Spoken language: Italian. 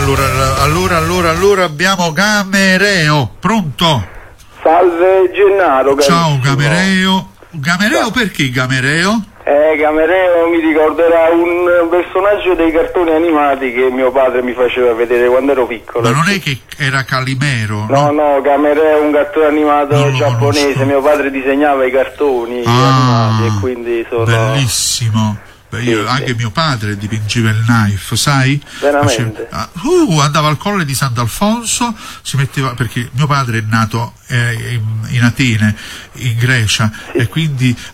Allora abbiamo Gamereo, pronto? Salve Gennaro. Ciao Gamereo. Gamereo, perché Gamereo? Gamereo mi ricorderà un personaggio dei cartoni animati che mio padre mi faceva vedere quando ero piccolo. Ma non è che era Calimero? No, Gamereo è un cartone animato giapponese, conosco. mio padre disegnava i cartoni animati e quindi sono... Bellissimo. Io, anche mio padre dipingeva il knife, sai? Veramente? Andava al Colle di Sant'Alfonso, si metteva, perché mio padre è nato in Atene, in Grecia, e quindi